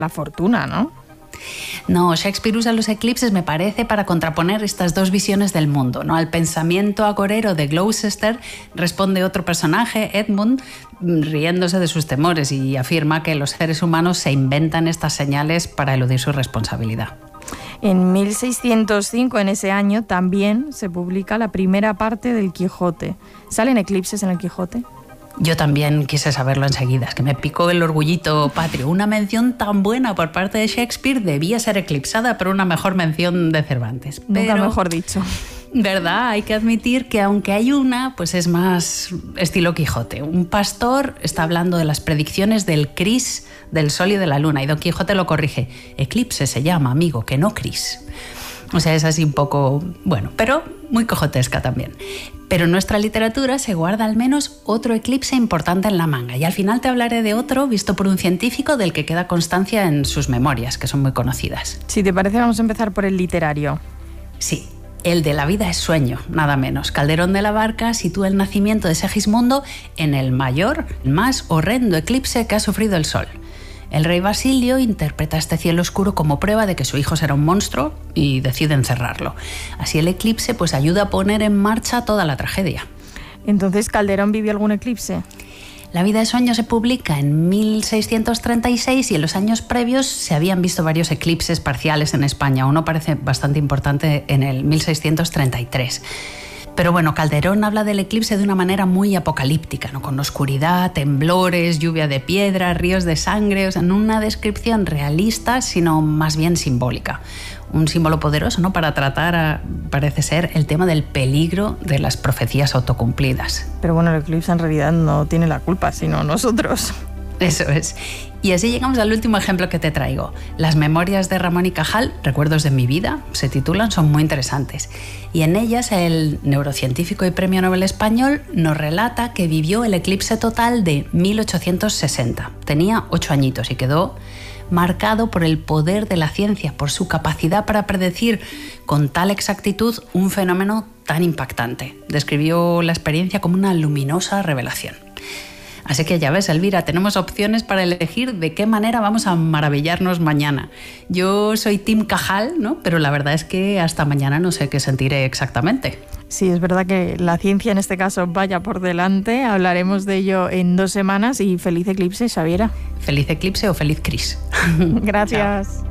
la fortuna, ¿no? No, Shakespeare usa los eclipses, me parece, para contraponer estas dos visiones del mundo, ¿no? Al pensamiento agorero de Gloucester responde otro personaje, Edmund, riéndose de sus temores, y afirma que los seres humanos se inventan estas señales para eludir su responsabilidad. En 1605, en ese año, también se publica la primera parte del Quijote. ¿Salen eclipses en el Quijote? Yo también quise saberlo enseguida, es que me picó el orgullito patrio. Una mención tan buena por parte de Shakespeare debía ser eclipsada por una mejor mención de Cervantes. Nunca mejor dicho. ¿Verdad? Hay que admitir que aunque hay una, pues es más estilo Quijote. Un pastor está hablando de las predicciones del Cris, del Sol y de la Luna, y Don Quijote lo corrige. Eclipse se llama, amigo, que no Cris. O sea, es así un poco, bueno, pero muy quijotesca también. Pero en nuestra literatura se guarda al menos otro eclipse importante en la manga, y al final te hablaré de otro visto por un científico del que queda constancia en sus memorias, que son muy conocidas. Si te parece, vamos a empezar por el literario. Sí. El de La vida es sueño, nada menos. Calderón de la Barca sitúa el nacimiento de Segismundo en el mayor, más horrendo eclipse que ha sufrido el Sol. El rey Basilio interpreta este cielo oscuro como prueba de que su hijo será un monstruo y decide encerrarlo. Así el eclipse pues ayuda a poner en marcha toda la tragedia. Entonces, ¿Calderón vivió algún eclipse? La vida de sueño se publica en 1636 y en los años previos se habían visto varios eclipses parciales en España. Uno parece bastante importante en el 1633. Pero bueno, Calderón habla del eclipse de una manera muy apocalíptica, ¿no? Con oscuridad, temblores, lluvia de piedra, ríos de sangre, o sea, no una descripción realista, sino más bien simbólica. Un símbolo poderoso, ¿no? Para tratar, parece ser, el tema del peligro de las profecías autocumplidas. Pero bueno, el eclipse en realidad no tiene la culpa, sino nosotros. Eso es. Y así llegamos al último ejemplo que te traigo. Las memorias de Ramón y Cajal, Recuerdos de mi vida, se titulan, son muy interesantes. Y en ellas el neurocientífico y premio Nobel español nos relata que vivió el eclipse total de 1860. Tenía 8 añitos y quedó marcado por el poder de la ciencia, por su capacidad para predecir con tal exactitud un fenómeno tan impactante. Describió la experiencia como una luminosa revelación. Así que ya ves, Elvira, tenemos opciones para elegir de qué manera vamos a maravillarnos mañana. Yo soy Team Cajal, ¿no? Pero la verdad es que hasta mañana no sé qué sentiré exactamente. Sí, es verdad que la ciencia en este caso vaya por delante. Hablaremos de ello en 2 semanas y feliz eclipse, Xaviera. Feliz eclipse o feliz Cris. Gracias. Chao.